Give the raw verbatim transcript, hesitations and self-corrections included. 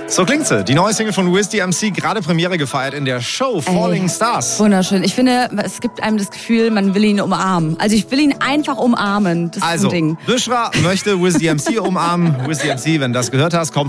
So klingt sie. Die neue Single von Wiz D M C, gerade Premiere gefeiert in der Show Falling Ey, Stars. Wunderschön. Ich finde, es gibt einem das Gefühl, man will ihn umarmen. Also ich will ihn einfach umarmen. Das Also, ist ein Ding. Bushra möchte Wiz D M C umarmen. Wiz D M C, wenn du das gehört hast, komm